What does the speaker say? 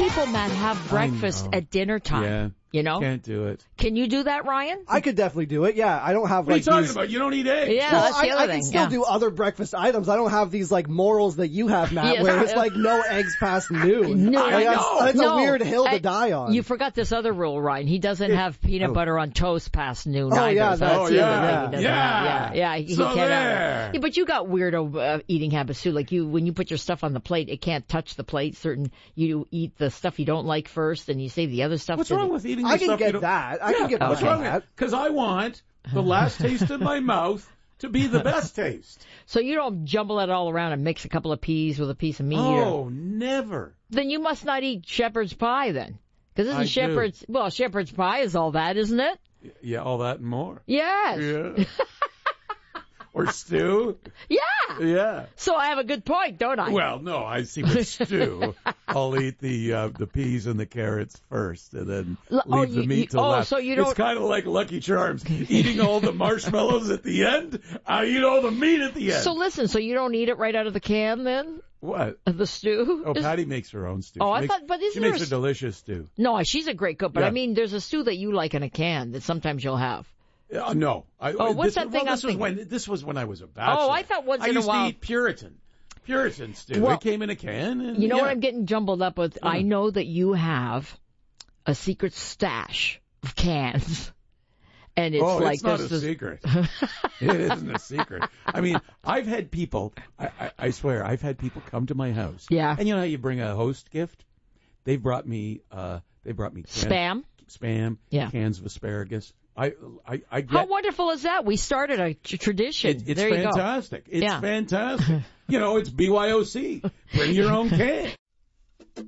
people, Matt, have breakfast at dinner time. Yeah. You know? Can't do it. Can you do that, Ryan? I could definitely do it. Yeah, I don't have What are like you talking these... about? You don't eat eggs. Yeah, Well, that's the other I thing. can still do other breakfast items. I don't have these like morals that you have, Matt, Yeah. where it's like no eggs past noon. No, Like, that's no. a weird hill to die on. You forgot this other rule, Ryan. He doesn't have peanut butter on toast past noon either. yeah, so that's- that's the other yeah. thing he doesn't Yeah. have. Yeah, he So can't have there. it. Yeah, but you got weirdo eating habits too. Like when you put your stuff on the plate, it can't touch the plate. You eat the stuff you don't like first, and you save the other stuff. What's wrong with eating the I can stuff you get don't... that. I can get What's behind wrong with that. Because I want the last taste in my mouth to be the best taste. So you don't jumble it all around and mix a couple of peas with a piece of meat? Oh, never. Then you must not eat shepherd's pie then. Because I do. shepherd's pie is all that, isn't it? Yeah, all that and more. Yes. Yeah. Or stew. Yeah. Yeah. So I have a good point, don't I? Well, no, I see with stew. I'll eat the peas and the carrots first, and then leave the meat till last. So you don't. It's kind of like Lucky Charms, eating all the marshmallows at the end. I eat all the meat at the end. So listen, so you don't eat it right out of the can then? What? The stew? Oh, Patty makes her own stew. Oh, She makes- but isn't she there makes a delicious stew. No, she's a great cook, but Yeah. I mean, there's a stew that you like in a can that sometimes you'll have. No. What's that thing This was when I was a bachelor. Oh, I thought once in a while. I used to eat Puritan stew. Well, It came in a can. And You know yeah. what I'm getting jumbled up with? I know that you have a secret stash of cans. And it's like it's not this a is secret. It isn't a secret. I mean, I've had people. I swear, I've had people come to my house. Yeah. And you know how you bring a host gift? They brought me. spam. Spam. Yeah. Cans of asparagus. I get. How wonderful is that? We started a tradition. It's there you fantastic. go. It's fantastic. You know, it's BYOC. Bring your own can.